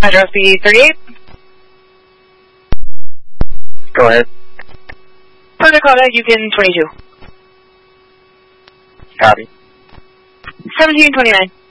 Hydro speed 38. Go ahead. South Dakota, Yukon 22. Copy. 1729.